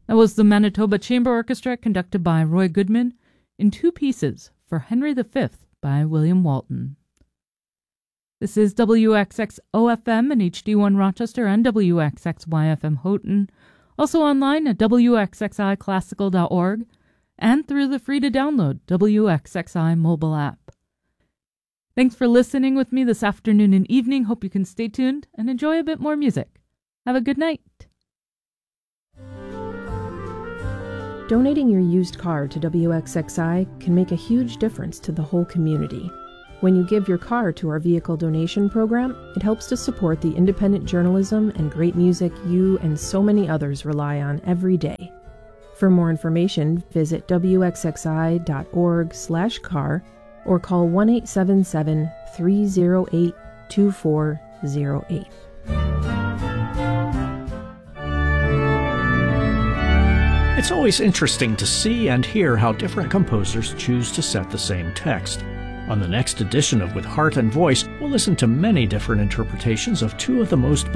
That was the Manitoba Chamber Orchestra conducted by Roy Goodman in two pieces for Henry V by William Walton. This is WXXOFM and HD1 Rochester and WXXYFM Houghton, also online at WXXIClassical.org and through the free-to-download WXXI mobile app. Thanks for listening with me this afternoon and evening. Hope you can stay tuned and enjoy a bit more music. Have a good night. Donating your used car to WXXI can make a huge difference to the whole community. When you give your car to our vehicle donation program, it helps to support the independent journalism and great music you and so many others rely on every day. For more information, visit wxxi.org/car or call 1-877-308-2408. It's always interesting to see and hear how different composers choose to set the same text. On the next edition of With Heart and Voice, we'll listen to many different interpretations of two of the most